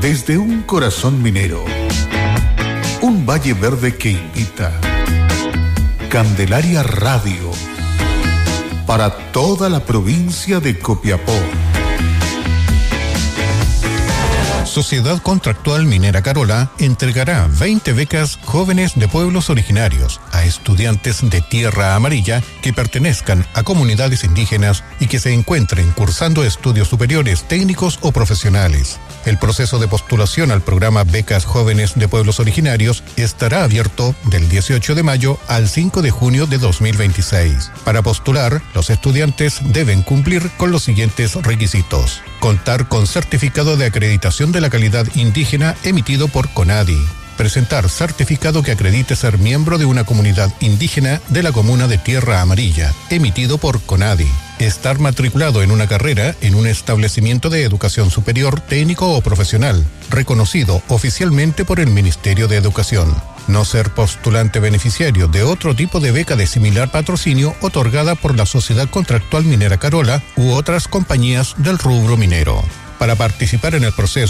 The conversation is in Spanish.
Desde un corazón minero, un valle verde que invita. Candelaria Radio, para toda la provincia de Copiapó. Sociedad Contractual Minera Carola entregará 20 becas jóvenes de pueblos originarios a estudiantes de Tierra Amarilla que pertenezcan a comunidades indígenas y que se encuentren cursando estudios superiores técnicos o profesionales. El proceso de postulación al programa Becas Jóvenes de Pueblos Originarios estará abierto del 18 de mayo al 5 de junio de 2026. Para postular, los estudiantes deben cumplir con los siguientes requisitos: contar con certificado de acreditación de la calidad indígena emitido por CONADI, presentar certificado que acredite ser miembro de una comunidad indígena de la comuna de Tierra Amarilla, emitido por CONADI, estar matriculado en una carrera en un establecimiento de educación superior, técnico o profesional, reconocido oficialmente por el Ministerio de Educación, no ser postulante beneficiario de otro tipo de beca de similar patrocinio otorgada por la Sociedad Contractual Minera Carola u otras compañías del rubro minero. Para participar en el proceso